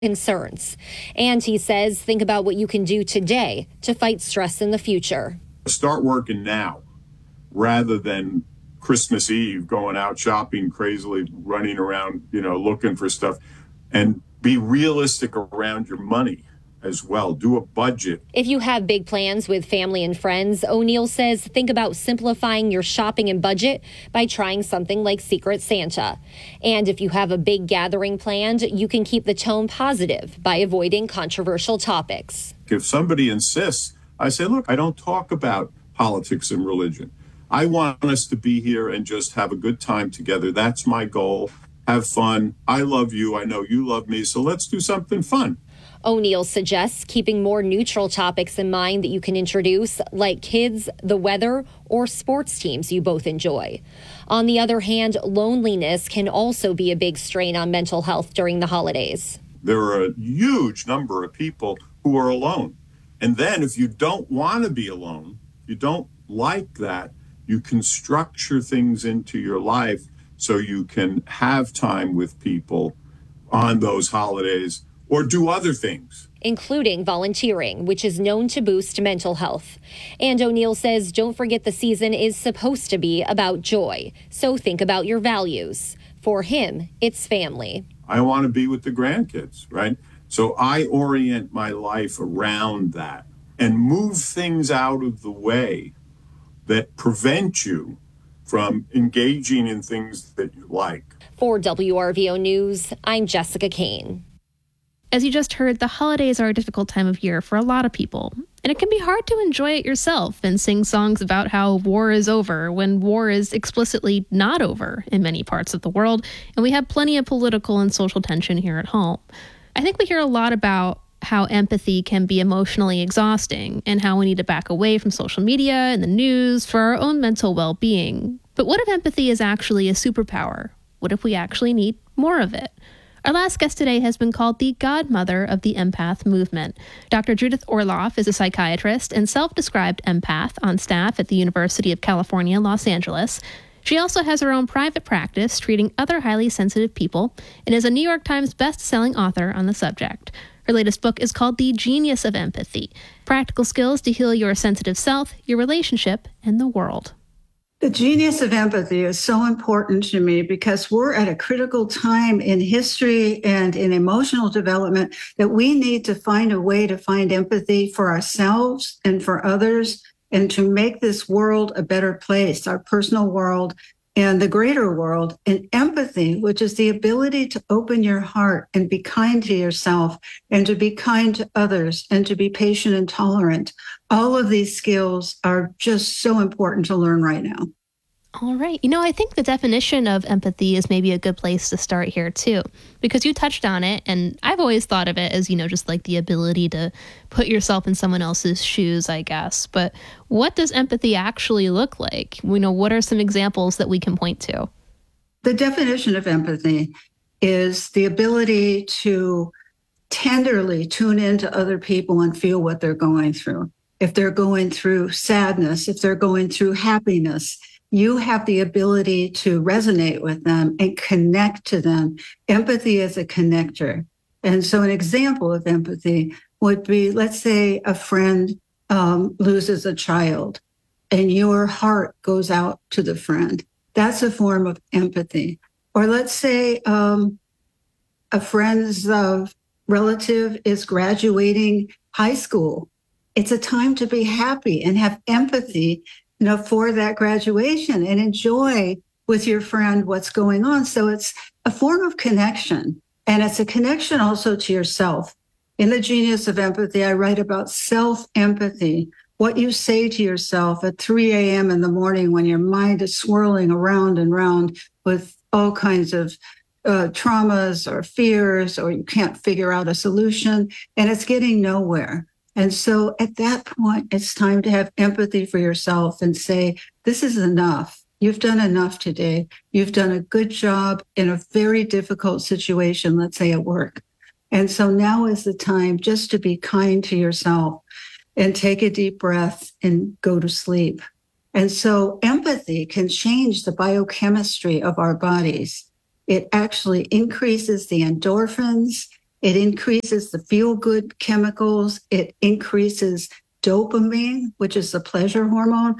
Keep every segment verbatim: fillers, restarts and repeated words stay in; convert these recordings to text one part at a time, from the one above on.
concerns. And he says, think about what you can do today to fight stress in the future. Start working now rather than Christmas Eve going out shopping crazily, running around, you know, looking for stuff, and be realistic around your money as well. Do a budget. If you have big plans with family and friends, O'Neill says think about simplifying your shopping and budget by trying something like Secret Santa. And if you have a big gathering planned, you can keep the tone positive by avoiding controversial topics. If somebody insists, I say, look, I don't talk about politics and religion. I want us to be here and just have a good time together. That's my goal. Have fun. I love you. I know you love me. So let's do something fun. O'Neill suggests keeping more neutral topics in mind that you can introduce, like kids, the weather, or sports teams you both enjoy. On the other hand, loneliness can also be a big strain on mental health during the holidays. There are a huge number of people who are alone. And then if you don't want to be alone, you don't like that, you can structure things into your life so you can have time with people on those holidays or do other things, including volunteering, which is known to boost mental health. And O'Neill says, don't forget the season is supposed to be about joy. So think about your values. For him, it's family. I want to be with the grandkids, right? So I orient my life around that and move things out of the way that prevent you from engaging in things that you like. For W R V O News, I'm Jessica Kane. As you just heard, the holidays are a difficult time of year for a lot of people. And it can be hard to enjoy it yourself and sing songs about how war is over when war is explicitly not over in many parts of the world. And we have plenty of political and social tension here at home. I think we hear a lot about how empathy can be emotionally exhausting and how we need to back away from social media and the news for our own mental well-being. But what if empathy is actually a superpower? What if we actually need more of it? Our last guest today has been called the godmother of the empath movement. Doctor Judith Orloff is a psychiatrist and self-described empath on staff at the University of California, Los Angeles. She also has her own private practice treating other highly sensitive people and is a New York Times best-selling author on the subject. Her latest book is called The Genius of Empathy: Practical Skills to Heal Your Sensitive Self, Your Relationship, and the World. The genius of empathy is so important to me because we're at a critical time in history and in emotional development that we need to find a way to find empathy for ourselves and for others and to make this world a better place, our personal world and the greater world. And empathy, which is the ability to open your heart and be kind to yourself and to be kind to others and to be patient and tolerant. All of these skills are just so important to learn right now. All right. You know, I think the definition of empathy is maybe a good place to start here, too, because you touched on it. And I've always thought of it as, you know, just like the ability to put yourself in someone else's shoes, I guess. But what does empathy actually look like? You know, what are some examples that we can point to? The definition of empathy is the ability to tenderly tune into other people and feel what they're going through. If they're going through sadness, if they're going through happiness, you have the ability to resonate with them and connect to them. Empathy is a connector. And so an example of empathy would be, let's say a friend um, loses a child and your heart goes out to the friend. That's a form of empathy. Or let's say um, a friend's uh, relative is graduating high school. It's a time to be happy and have empathy, you know, for that graduation and enjoy with your friend what's going on. So it's a form of connection, and it's a connection also to yourself. In The Genius of Empathy, I write about self-empathy, what you say to yourself at three a.m. in the morning when your mind is swirling around and round with all kinds of uh, traumas or fears, or you can't figure out a solution, and it's getting nowhere. And so at that point, it's time to have empathy for yourself and say, this is enough. You've done enough today. You've done a good job in a very difficult situation, let's say at work. And so now is the time just to be kind to yourself and take a deep breath and go to sleep. And so empathy can change the biochemistry of our bodies. It actually increases the endorphins It increases the feel-good chemicals. It increases dopamine, which is the pleasure hormone.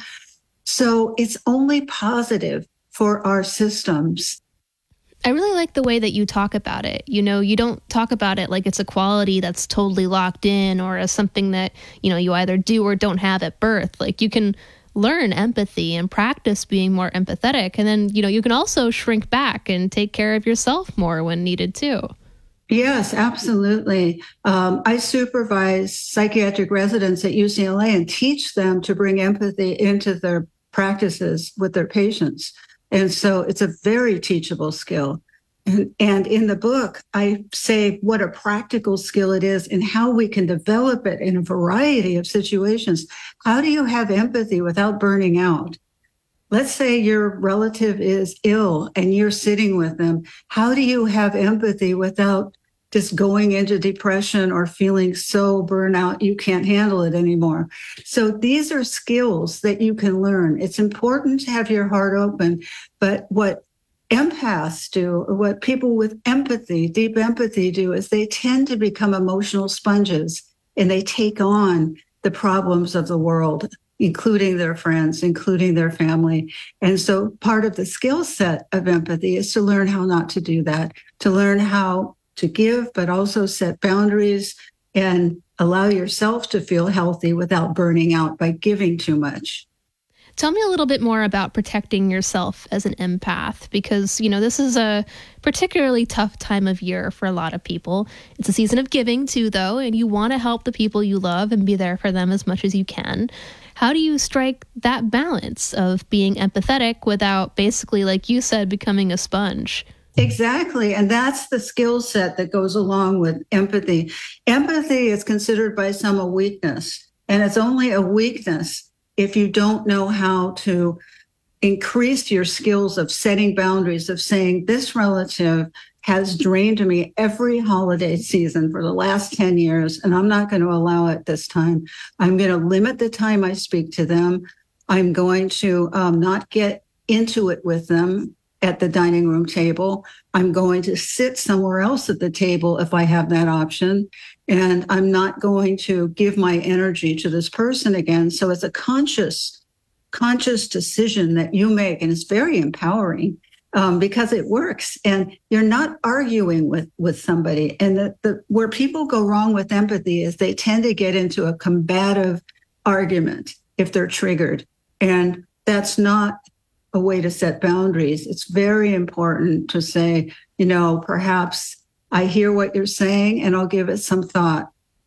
So it's only positive for our systems. I really like the way that you talk about it. You know, you don't talk about it like it's a quality that's totally locked in or as something that, you know, you either do or don't have at birth. Like you can learn empathy and practice being more empathetic. And then, you know, you can also shrink back and take care of yourself more when needed too. Yes, absolutely. Um, I supervise psychiatric residents at U C L A and teach them to bring empathy into their practices with their patients. And so it's a very teachable skill. And, and in the book, I say what a practical skill it is and how we can develop it in a variety of situations. How do you have empathy without burning out? Let's say your relative is ill and you're sitting with them. How do you have empathy without just going into depression or feeling so burnout you can't handle it anymore? So these are skills that you can learn. It's important to have your heart open, but what empaths do, or what people with empathy, deep empathy do, is they tend to become emotional sponges and they take on the problems of the world, including their friends, including their family. And so part of the skill set of empathy is to learn how not to do that, to learn how to give, but also set boundaries and allow yourself to feel healthy without burning out by giving too much. Tell me a little bit more about protecting yourself as an empath, because, you know, this is a particularly tough time of year for a lot of people. It's a season of giving too, though, and you want to help the people you love and be there for them as much as you can. How do you strike that balance of being empathetic without basically, like you said, becoming a sponge? Exactly. And that's the skill set that goes along with empathy. Empathy is considered by some a weakness, and it's only a weakness if you don't know how to increase your skills of setting boundaries, of saying, this relative has drained me every holiday season for the last ten years, and I'm not going to allow it this time. I'm going to limit the time I speak to them. I'm going to um, not get into it with them at the dining room table. I'm going to sit somewhere else at the table if I have that option. And I'm not going to give my energy to this person again. So it's a conscious, conscious decision that you make. And it's very empowering um, because it works. And you're not arguing with, with somebody. And the, the, where people go wrong with empathy is they tend to get into a combative argument if they're triggered. And that's not a way to set boundaries. It's very important to say, you know, perhaps I hear what you're saying and I'll give it some thought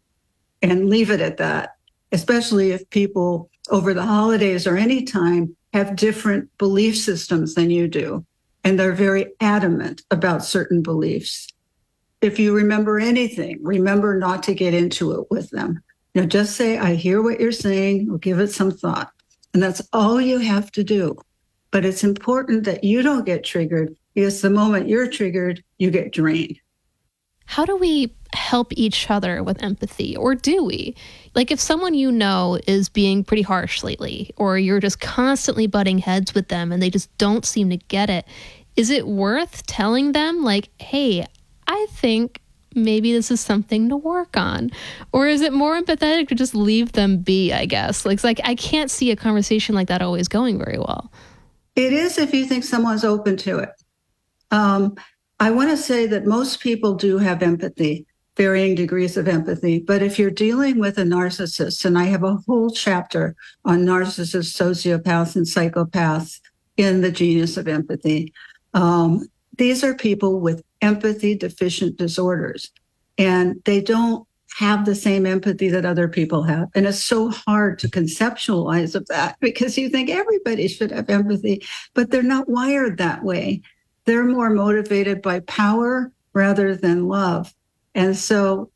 and leave it at that, especially if people over the holidays or any time have different belief systems than you do, and they're very adamant about certain beliefs. If you remember anything, remember not to get into it with them. You know, just say, I hear what you're saying, or give it some thought. And that's all you have to do. But it's important that you don't get triggered, because the moment you're triggered, you get drained. How do we help each other with empathy? Or do we? Like if someone you know is being pretty harsh lately, or you're just constantly butting heads with them and they just don't seem to get it, is it worth telling them like, hey, I think maybe this is something to work on? Or is it more empathetic to just leave them be, I guess? Like, it's like I can't see a conversation like that always going very well. It is if you think someone's open to it. Um, I want to say that most people do have empathy, varying degrees of empathy. But if you're dealing with a narcissist, and I have a whole chapter on narcissists, sociopaths, and psychopaths in the Genius of Empathy, um, these are people with empathy deficient disorders, and they don't have the same empathy that other people have. And it's so hard to conceptualize of that because you think everybody should have empathy, but they're not wired that way. They're more motivated by power rather than love. And so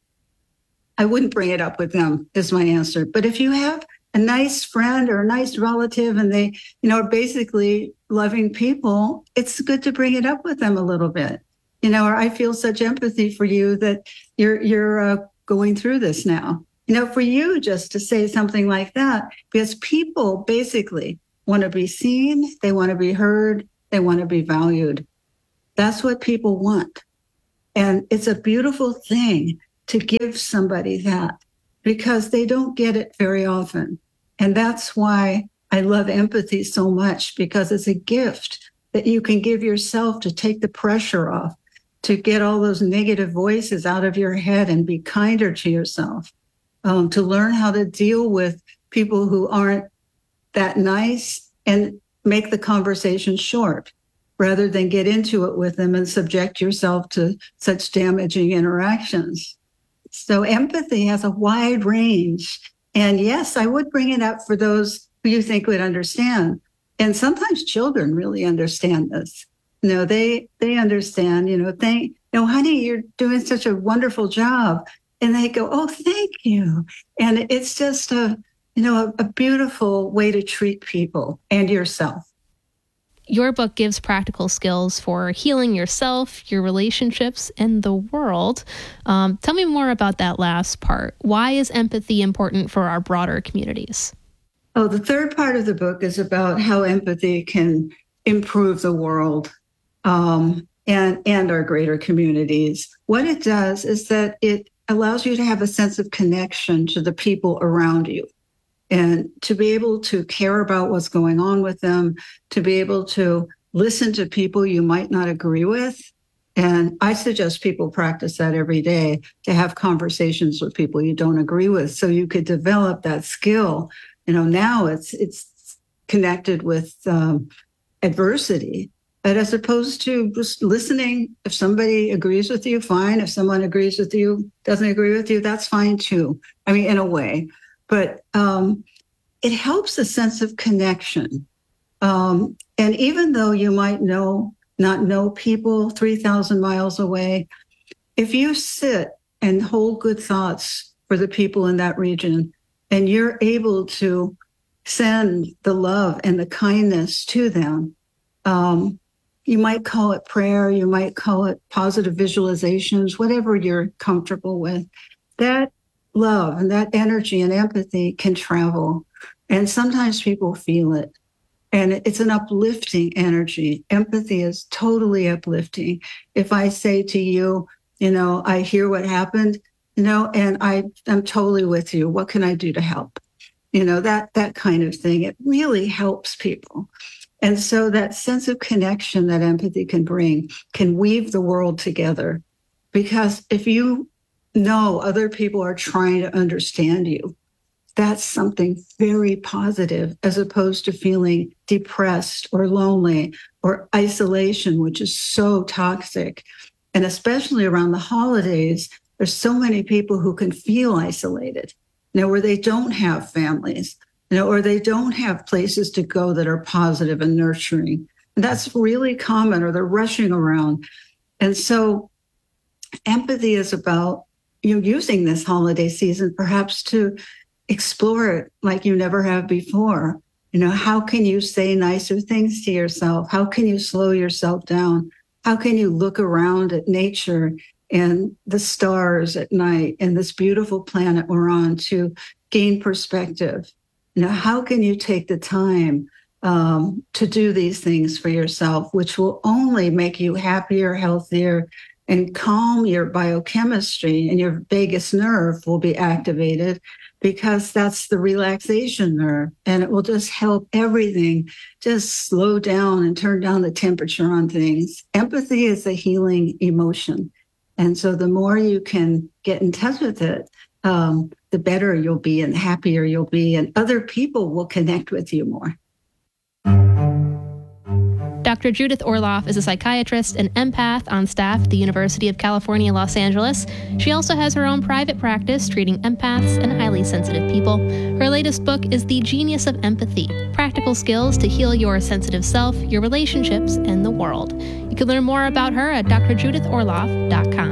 I wouldn't bring it up with them is my answer. But if you have a nice friend or a nice relative and they, you know, are basically loving people, it's good to bring it up with them a little bit. You know, or I feel such empathy for you that you're, you're, uh, going through this now. You know, for you just to say something like that, because people basically want to be seen, they want to be heard, they want to be valued. That's what people want. And it's a beautiful thing to give somebody that because they don't get it very often. And that's why I love empathy so much, because it's a gift that you can give yourself to take the pressure off, to get all those negative voices out of your head and be kinder to yourself, um, to learn how to deal with people who aren't that nice and make the conversation short rather than get into it with them and subject yourself to such damaging interactions. So empathy has a wide range. And yes, I would bring it up for those who you think would understand. And sometimes children really understand this. You know, they they understand, you know, thank, you know, honey, you're doing such a wonderful job. And they go, oh, thank you. And it's just a, you know, a, a beautiful way to treat people and yourself. Your book gives practical skills for healing yourself, your relationships, and the world. Um, tell me more about that last part. Why is empathy important for our broader communities? Oh, the third part of the book is about how empathy can improve the world um, and, and our greater communities. What it does is that it allows you to have a sense of connection to the people around you, and to be able to care about what's going on with them, to be able to listen to people you might not agree with. And I suggest people practice that every day, to have conversations with people you don't agree with, so you could develop that skill. You know, now it's it's connected with um, adversity, but as opposed to just listening, if somebody agrees with you, fine. If someone agrees with you, doesn't agree with you, that's fine too. I mean, in a way. But um, it helps a sense of connection. Um, and even though you might know, not know people three thousand miles away, if you sit and hold good thoughts for the people in that region, and you're able to send the love and the kindness to them, um, you might call it prayer, you might call it positive visualizations, whatever you're comfortable with, that love and that energy and empathy can travel. And sometimes people feel it. And it's an uplifting energy. Empathy is totally uplifting. If I say to you, you know, I hear what happened, you know, and I, I'm totally with you. What can I do to help? You know, that that kind of thing. It really helps people. And so that sense of connection that empathy can bring can weave the world together. Because if you know other people are trying to understand you, that's something very positive, as opposed to feeling depressed or lonely or isolation, which is so toxic. And especially around the holidays, there's so many people who can feel isolated, you know, where they don't have families, you know, or they don't have places to go that are positive and nurturing. And that's really common, or they're rushing around. And so empathy is about, you know, using this holiday season perhaps to explore it like you never have before. You know, how can you say nicer things to yourself? How can you slow yourself down? How can you look around at nature and the stars at night and this beautiful planet we're on to gain perspective? You know, how can you take the time um, to do these things for yourself, which will only make you happier, healthier, and calm your biochemistry, and your vagus nerve will be activated, because that's the relaxation nerve, and it will just help everything just slow down and turn down the temperature on things. Empathy is a healing emotion. And so the more you can get in touch with it, um, the better you'll be and happier you'll be, and other people will connect with you more. Doctor Judith Orloff is a psychiatrist and empath on staff at the University of California, Los Angeles. She also has her own private practice treating empaths and highly sensitive people. Her latest book is The Genius of Empathy: Practical Skills to Heal Your Sensitive Self, Your Relationships, and the World. You can learn more about her at d r judith orloff dot com.